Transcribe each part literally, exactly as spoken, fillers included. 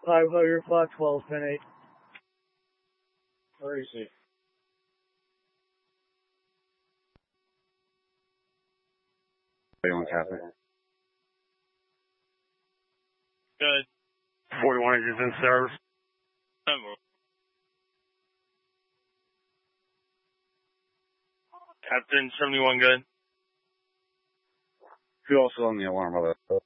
five hundred, five twelve, ten eight. Where is he? forty-one Catholic. Good. forty-one is in service. Captain seventy-one, good. Who also on the alarm of it?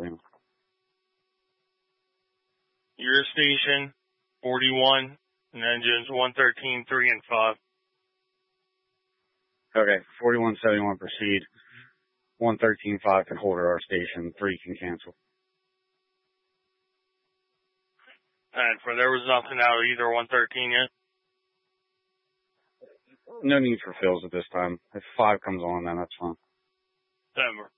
Your station, forty-one, and engines one thirteen, three and five. Okay, forty-one seventy-one proceed. one thirteen five can hold at our station. three can cancel. And for there was nothing out of either one thirteen yet? No need for fills at this time. If five comes on, then that's fine. Denver.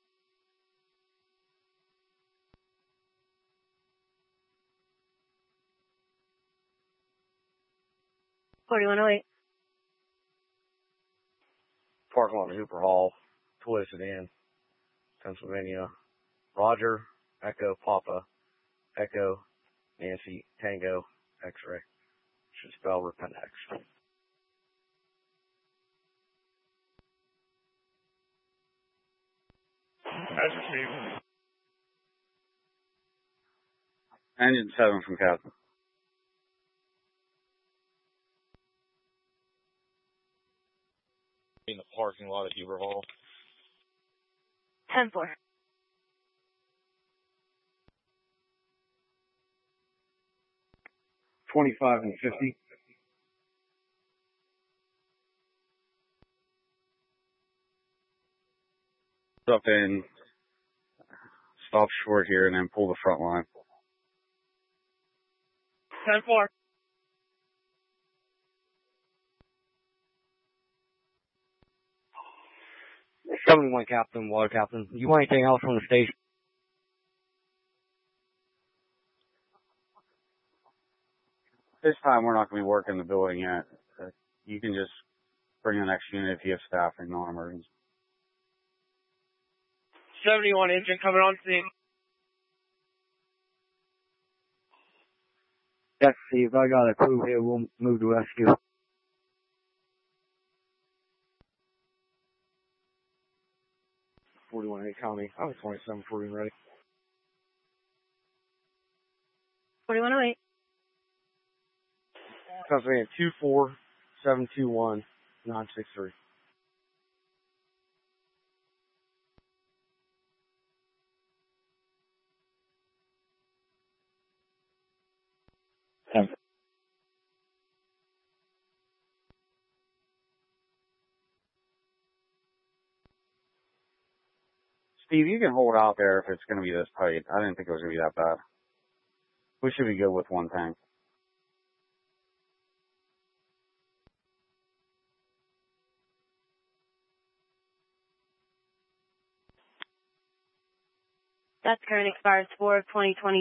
forty-one oh eight. Parking lot of Hooper Hall, Toyota Sedan, Pennsylvania. Roger, Echo, Papa, Echo, Nancy, Tango, X-ray. Should spell repent X. That's received. Engine seven from Captain. In the parking lot at Hooper Hall. ten four. twenty-five and fifty. Up in, stop short here and then pull the front line. ten four. seventy-one Captain, Water Captain. You want anything else from the station? This time we're not going to be working the building yet. Uh, you can just bring the next unit if you have staffing, no emergency. seventy-one engine coming on scene. Yes, Steve, I got a crew here. We'll move to rescue. forty-one eight County. I was twenty-seven forty ready. forty-one oh eight. Pennsylvania two four seven two one nine six three. Steve, you can hold out there if it's going to be this tight. I didn't think it was going to be that bad. We should be good with one tank. That's current expires four of twenty twenty.